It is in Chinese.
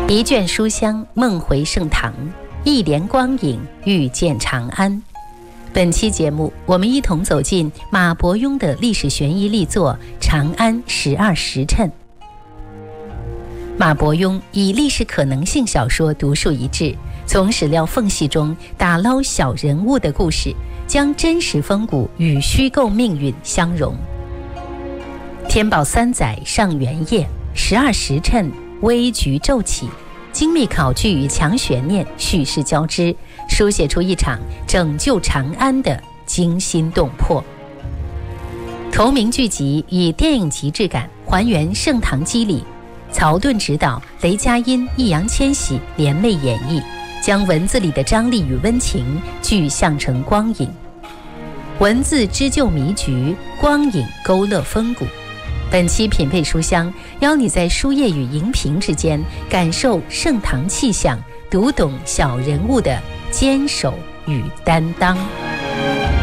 一卷书香，梦回盛唐；一帘光影，遇见长安。本期节目，我们一同走进马伯庸的历史悬疑力作《长安12时辰》。马伯庸以历史可能性小说独树一帜，从史料缝隙中打捞小人物的故事，将真实风骨与虚构命运相融。天宝3载上元夜，12时辰危局骤起，精密考据与强悬念叙事交织，书写出一场拯救长安的惊心动魄。同名剧集以电影级质感还原盛唐机理，曹盾执导，雷佳音、易烊千玺联袂演绎，将文字里的张力与温情具象成光影。文字织就迷局，光影勾勒风骨。本期品味书香，邀你在书页与荧屏之间感受盛唐气象，读懂小人物的坚守与担当。